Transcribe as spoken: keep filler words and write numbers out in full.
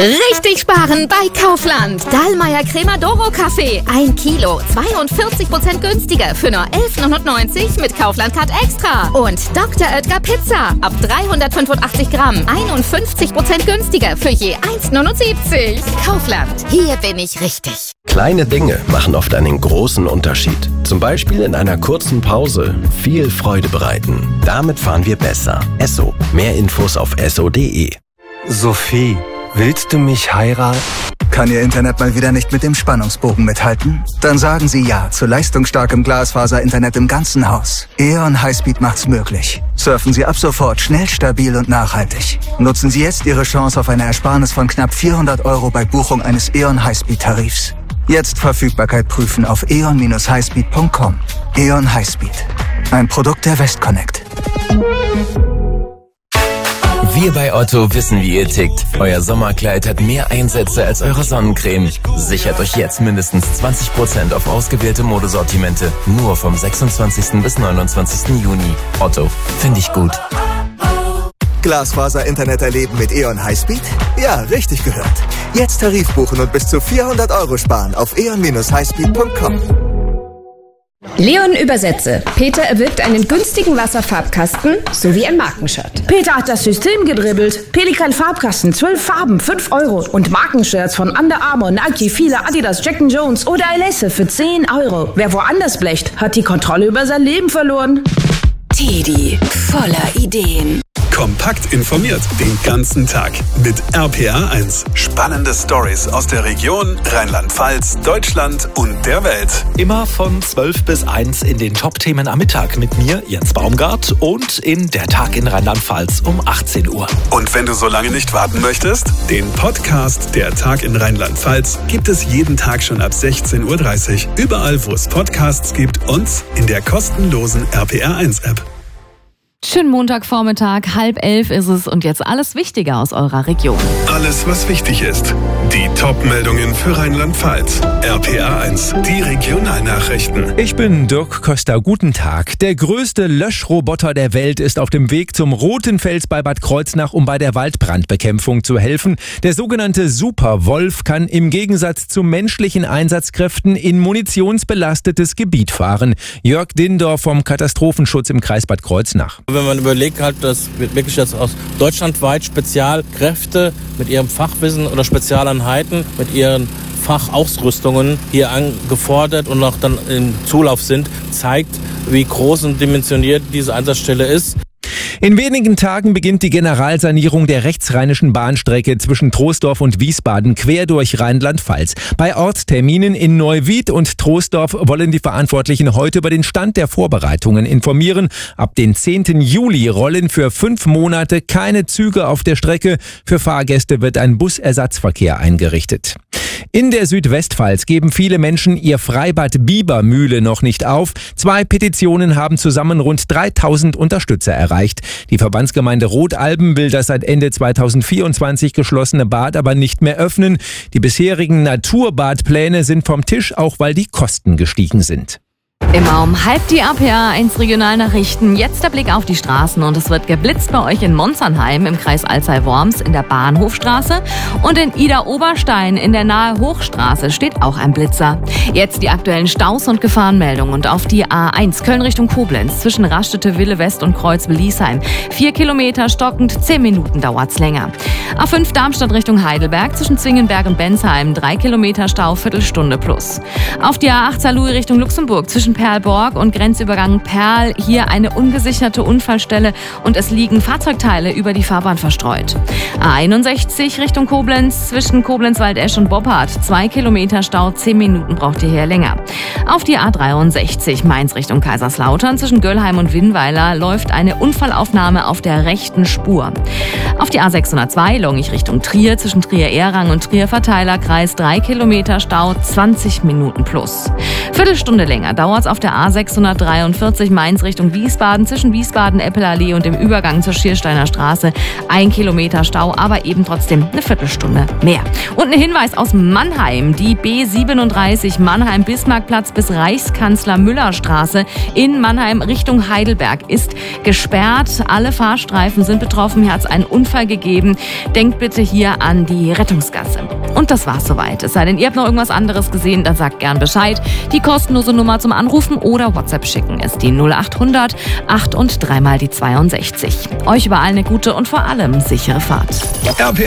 Richtig sparen bei Kaufland. Dallmayr Crema-Doro Kaffee. Ein Kilo, zweiundvierzig Prozent günstiger für nur elf neunundneunzig mit Kaufland-Card Extra. Und Doktor Oetker Pizza. Ab dreihundertfünfundachtzig Gramm. einundfünfzig Prozent günstiger für je eins neunundsiebzig. Kaufland. Hier bin ich richtig. Kleine Dinge machen oft einen großen Unterschied. Zum Beispiel in einer kurzen Pause viel Freude bereiten. Damit fahren wir besser. Esso. Mehr Infos auf esso punkt de. Sophie, willst du mich heiraten? Kann Ihr Internet mal wieder nicht mit dem Spannungsbogen mithalten? Dann sagen Sie ja zu leistungsstarkem Glasfaser-Internet im ganzen Haus. E O N Highspeed macht's möglich. Surfen Sie ab sofort schnell, stabil und nachhaltig. Nutzen Sie jetzt Ihre Chance auf eine Ersparnis von knapp vierhundert Euro bei Buchung eines E O N Highspeed-Tarifs. Jetzt Verfügbarkeit prüfen auf e o n dash highspeed punkt com. E O N Highspeed. Ein Produkt der Westconnect. Wir bei Otto wissen, wie ihr tickt. Euer Sommerkleid hat mehr Einsätze als eure Sonnencreme. Sichert euch jetzt mindestens zwanzig Prozent auf ausgewählte Modesortimente. Nur vom sechsundzwanzigsten bis neunundzwanzigsten Juni. Otto, finde ich gut. Glasfaser-Internet erleben mit E O N Highspeed? Ja, richtig gehört. Jetzt Tarif buchen und bis zu vierhundert Euro sparen auf e o n dash highspeed punkt com. Leon Übersetze. Peter erwirbt einen günstigen Wasserfarbkasten sowie ein Markenshirt. Peter hat das System gedribbelt. Pelikan Farbkasten, zwölf Farben, fünf Euro. Und Markenshirts von Under Armour, Nike, Fila, Adidas, Jack and Jones oder Alesse für zehn Euro. Wer woanders blecht, hat die Kontrolle über sein Leben verloren. Teddy, voller Ideen. Kompakt informiert den ganzen Tag mit R P R eins. Spannende Stories aus der Region, Rheinland-Pfalz, Deutschland und der Welt. Immer von zwölf bis eins in den Top-Themen am Mittag mit mir, Jens Baumgart, und in Der Tag in Rheinland-Pfalz um achtzehn Uhr. Und wenn du so lange nicht warten möchtest, den Podcast Der Tag in Rheinland-Pfalz gibt es jeden Tag schon ab sechzehn Uhr dreißig. Überall, wo es Podcasts gibt und in der kostenlosen R P R eins App. Schönen Montagvormittag, halb elf ist es und jetzt alles Wichtige aus eurer Region. Alles, was wichtig ist. Die Top-Meldungen für Rheinland-Pfalz. R P R eins, die Regionalnachrichten. Ich bin Dirk Köster, guten Tag. Der größte Löschroboter der Welt ist auf dem Weg zum Roten Fels bei Bad Kreuznach, um bei der Waldbrandbekämpfung zu helfen. Der sogenannte Superwolf kann im Gegensatz zu menschlichen Einsatzkräften in munitionsbelastetes Gebiet fahren. Jörg Dindorf vom Katastrophenschutz im Kreis Bad Kreuznach. Wenn man überlegt, halt, dass wirklich jetzt aus deutschlandweit Spezialkräfte mit ihrem Fachwissen oder Spezialeinheiten mit ihren Fachausrüstungen hier angefordert und auch dann im Zulauf sind, zeigt, wie groß und dimensioniert diese Einsatzstelle ist. In wenigen Tagen beginnt die Generalsanierung der rechtsrheinischen Bahnstrecke zwischen Troisdorf und Wiesbaden quer durch Rheinland-Pfalz. Bei Ortsterminen in Neuwied und Troisdorf wollen die Verantwortlichen heute über den Stand der Vorbereitungen informieren. Ab den zehnten Juli rollen für fünf Monate keine Züge auf der Strecke. Für Fahrgäste wird ein Busersatzverkehr eingerichtet. In der Südwestpfalz geben viele Menschen ihr Freibad Biebermühle noch nicht auf. Zwei Petitionen haben zusammen rund dreitausend Unterstützer erreicht. Die Verbandsgemeinde Rotalben will das seit Ende zweitausendvierundzwanzig geschlossene Bad aber nicht mehr öffnen. Die bisherigen Naturbadpläne sind vom Tisch, auch weil die Kosten gestiegen sind. Immer um halb die R P R eins Regionalnachrichten. Jetzt der Blick auf die Straßen und es wird geblitzt bei euch in Monzernheim im Kreis Alzey-Worms in der Bahnhofstraße und in Ida-Oberstein in der nahe Hochstraße steht auch ein Blitzer. Jetzt die aktuellen Staus und Gefahrenmeldungen und auf die A eins Köln Richtung Koblenz zwischen Raststätte Wille West und Kreuzwil-Liesheim. Vier Kilometer stockend, zehn Minuten dauert's länger. A fünf Darmstadt Richtung Heidelberg zwischen Zwingenberg und Bensheim. Drei Kilometer Stau, Viertelstunde plus. Auf die A acht Saarlouis Richtung Luxemburg zwischen Perlborg und Grenzübergang Perl. Hier eine ungesicherte Unfallstelle und es liegen Fahrzeugteile über die Fahrbahn verstreut. A einundsechzig Richtung Koblenz zwischen Koblenz-Waldesch und Boppard. Zwei Kilometer Stau, zehn Minuten braucht ihr hier länger. Auf die A dreiundsechzig Mainz Richtung Kaiserslautern zwischen Göllheim und Winnweiler läuft eine Unfallaufnahme auf der rechten Spur. Auf die A sechshundertzwei Longich Richtung Trier zwischen Trier-Ehrang und Trier-Verteilerkreis. Drei Kilometer Stau, zwanzig Minuten plus. Viertelstunde länger dauert auf der A sechshundertdreiundvierzig Mainz Richtung Wiesbaden zwischen Wiesbaden-Eppelallee und dem Übergang zur Schiersteiner Straße. Ein Kilometer Stau. Stau, aber eben trotzdem eine Viertelstunde mehr. Und ein Hinweis aus Mannheim. Die B siebenunddreißig Mannheim-Bismarckplatz bis Reichskanzler-Müller-Straße in Mannheim Richtung Heidelberg ist gesperrt. Alle Fahrstreifen sind betroffen. Hier hat es einen Unfall gegeben. Denkt bitte hier an die Rettungsgasse. Und das war's soweit. Es sei denn, ihr habt noch irgendwas anderes gesehen, dann sagt gern Bescheid. Die kostenlose Nummer zum Anrufen oder WhatsApp schicken ist die null acht hundert acht und dreimal die zweiundsechzig. Euch überall eine gute und vor allem sichere Fahrt.